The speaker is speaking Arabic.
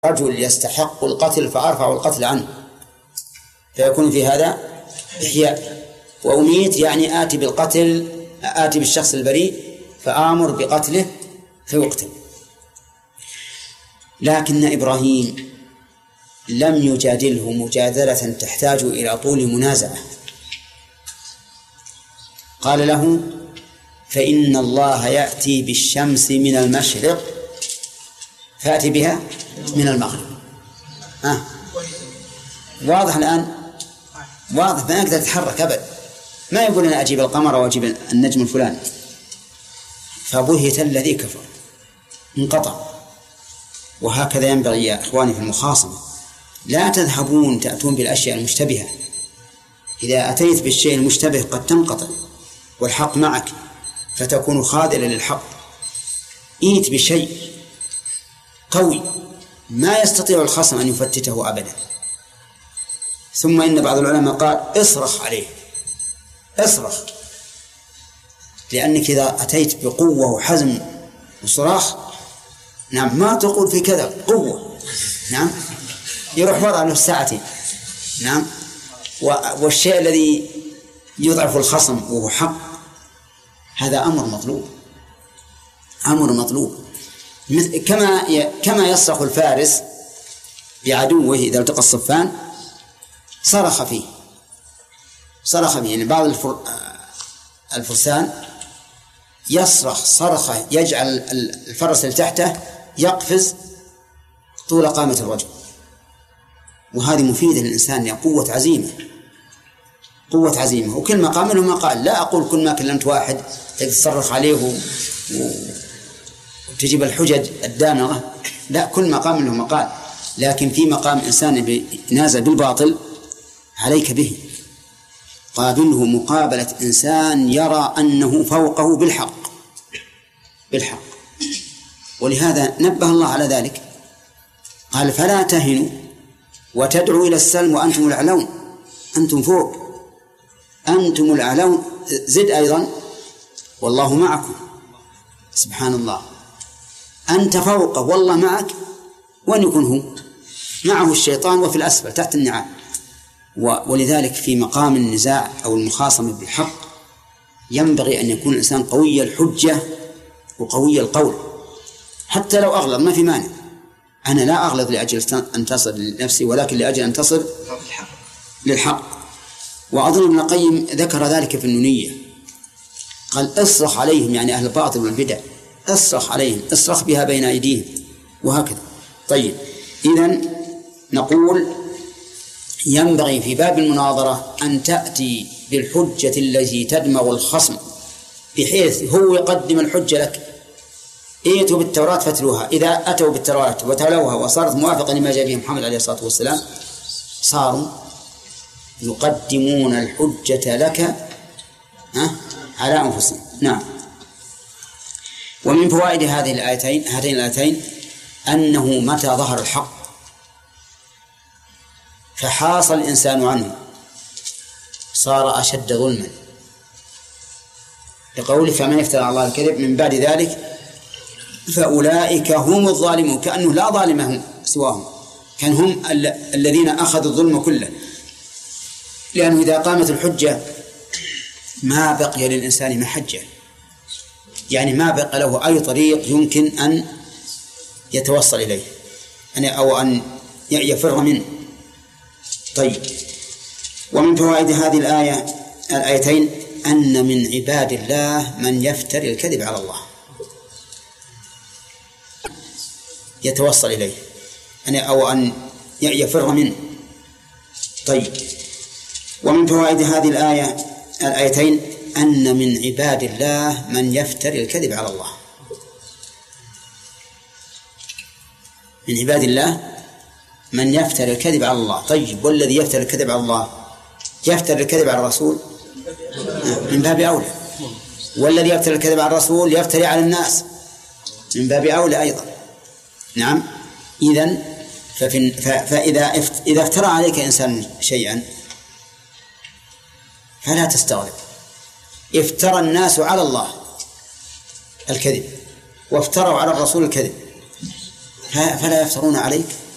رجل يستحق القتل فأرفع القتل عنه، فيكون في هذا إحياء. وأميت يعني آتي بالشخص البريء فآمر بقتله فيقتل. لكن إبراهيم لم يجادله مجادلة تحتاج إلى طول منازعة، قال له: فإن الله يأتي بالشمس من المشرق فأتي بها من المغرب. واضح الآن؟ واضح، ما يقدر يتحرك أبدا، ما يقول أنا أجيب القمر وأجيب النجم الفلاني. فبهت الذي كفر، انقطع. وهكذا ينبغي يا إخواني في المخاصمة، لا تذهبون تأتون بالأشياء المشتبهة. إذا أتيت بالشيء المشتبه قد تنقطع والحق معك فتكون خاذلا للحق. إيت بشيء قوي ما يستطيع الخصم أن يفتته أبدا. ثم إن بعض العلماء قال: اصرخ عليه، اصرخ، لأنك إذا أتيت بقوة وحزم وصراخ، نعم، ما تقول في كذا قوة، نعم، يروح وضع له ساعتين، نعم. والشيء الذي يضعف الخصم وهو حق، هذا أمر مطلوب، أمر مطلوب. كما يصرخ الفارس بعدوه إذا التقى الصفان، صرخ فيه. يعني بعض الفرسان يصرخ صرخة يجعل الفرس اللي تحته يقفز طول قامة الرجل، وهذه مفيدة للإنسان، قوة عزيمة. وكل مقام منه مقال. لا أقول كل ما كلمت واحد تصرخ عليه وتجيب الحجج الدامغة، لا، كل مقام منه مقال. لكن في مقام إنسان نازل بالباطل عليك به، قابله مقابلة إنسان يرى أنه فوقه بالحق. ولهذا نبه الله على ذلك، قال: فلا تهنوا وتدعوا إلى السلم وأنتم الأعلون. أنتم فوق، أنتم الأعلون. زد أيضا: والله معكم. سبحان الله، أنت فوقه والله معك، وأن يكون هو معه الشيطان وفي الأسفل تحت النعال. ولذلك في مقام النزاع أو المخاصمة بالحق ينبغي أن يكون الإنسان قوي الحجة وقوي القول، حتى لو أغلظ ما في مانع. أنا لا أغلظ لأجل أن أنتصر لنفسي، ولكن لأجل أن أنتصر للحق. وأظن ابن القيم ذكر ذلك في النونية، قال: اصرخ عليهم، يعني أهل الباطل والبدع، اصرخ عليهم، اصرخ بها بين أيديهم، وهكذا. طيب، إذن نقول ينبغي في باب المناظرة أن تأتي بالحجة التي تدمغ الخصم، بحيث هو يقدم الحجة لك. ائتوا بالتوراة فاتلوها. إذا أتوا بالتوراة وتلوها وصارت موافقة لما جاء به محمد عليه الصلاة والسلام، صاروا يقدمون الحجة لك على أنفسهم. نعم. ومن فوائد هاتين الآيتين أنه متى ظهر الحق فحاص الإنسان عنه صار أشد ظلما، لقوله: فمن افترى على الله الكذب من بعد ذلك فأولئك هم الظالمون. كأنه لا ظالم سواهم، كان هم الذين أخذوا الظلم كله. لأنه إذا قامت الحجة ما بقي للإنسان محجة، يعني ما بقى له أي طريق يمكن أن يتوصل إليه أو أن يفر منه. طيب، ومن فوائد هذه الآيتين أن من عباد الله من يفتري الكذب على الله يتوصل إليه أو أن يفر منه. طيب، ومن فوائد هذه الآيتين أن من عباد الله من يفتري الكذب على الله. من عباد الله من يفتري الكذب على الله. طيب، والذي يفتري الكذب على الله يفتري الكذب على الرسول من باب أولى، والذي يفتري الكذب على الرسول يفتري على الناس من باب أولى أيضا. نعم. فإذا افترى عليك إنسان شيئا فلا تستغرب. افترى الناس على الله الكذب وافتروا على الرسول الكذب، فلا يفترون عليك.